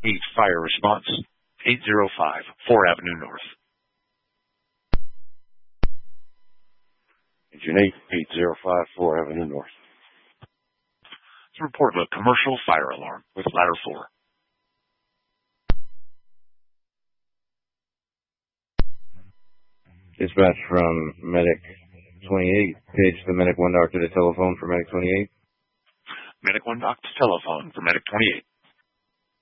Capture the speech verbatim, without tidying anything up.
eight Fire Response, eight oh five, four Avenue North. Engine eight, eight oh five, four Avenue North. It's a report of a commercial fire alarm with ladder four. Dispatch from Medic twenty-eight. Page the Medic one doc to the telephone for Medic twenty-eight. Medic one doc to telephone for Medic twenty-eight.